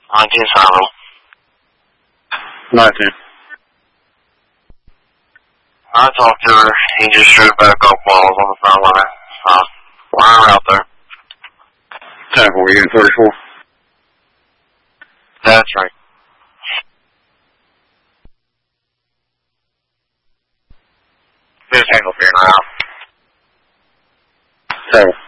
19 19. I talked to her. He just showed back up while I was on the phone with her. Line her out there. 10-4, you getting 34? That's right. Just handle figuring her out. Terrible.